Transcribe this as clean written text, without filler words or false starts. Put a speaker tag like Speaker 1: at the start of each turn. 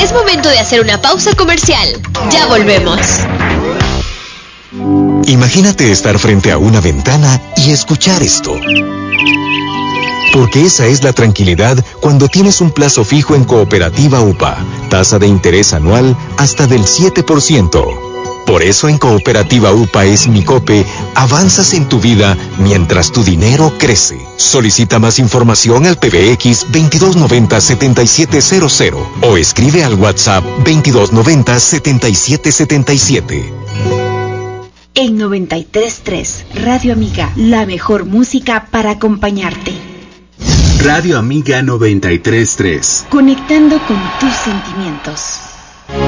Speaker 1: Es momento de hacer una pausa comercial. Ya volvemos.
Speaker 2: Imagínate estar frente a una ventana y escuchar esto. Porque esa es la tranquilidad cuando tienes un plazo fijo en Cooperativa UPA. Tasa de interés anual hasta del 7%. Por eso en Cooperativa UPA Esmicope avanzas en tu vida mientras tu dinero crece. Solicita más información al PBX 2290-7700 o escribe al WhatsApp 2290-7777.
Speaker 3: En 93.3, Radio Amiga, la mejor música para acompañarte.
Speaker 4: Radio Amiga 93.3.
Speaker 3: Conectando con tus sentimientos.